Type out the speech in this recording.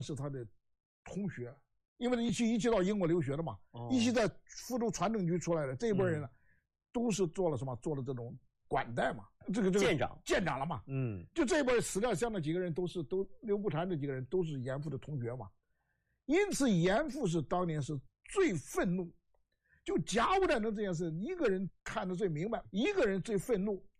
是他的同学，因为一起到英国留学的嘛，一起在福州船政局出来的这一波人呢，都是做了什么？做了这种管带嘛，这个舰长了嘛，就这一波死掉相的几个人都刘步蟾这几个人都是严复的同学嘛，因此严复是当年是最愤怒，就甲午战争这件事，一个人看得最明白，一个人最愤怒，